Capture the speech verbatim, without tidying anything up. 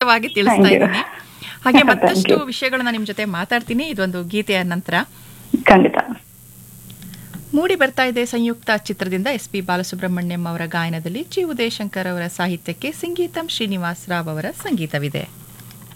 ಸಂಕ್ಷಿಪ್ತವಾಗಿ ತಿಳಿಸ್ತಾ ಇದ್ದೀನಿ. ಹಾಗೆ ಮತ್ತಷ್ಟು ವಿಷಯಗಳನ್ನ ನಿಮ್ ಜೊತೆ ಮಾತಾಡ್ತೀನಿ ಇದೊಂದು ಗೀತೆಯ ನಂತರ. ಖಂಡಿತ. ಮೂಡಿ ಬರ್ತಾ ಇದೆ ಸಂಯುಕ್ತ ಚಿತ್ರದಿಂದ ಎಸ್ ಪಿ ಬಾಲಸುಬ್ರಹ್ಮಣ್ಯಂ ಅವರ ಗಾಯನದಲ್ಲಿ ಜಿ ಉದಯಶಂಕರ್ ಅವರ ಸಾಹಿತ್ಯಕ್ಕೆ ಸಂಗೀತಂ ಶ್ರೀನಿವಾಸ್ ರಾವ್ ಅವರ ಸಂಗೀತವಿದೆ.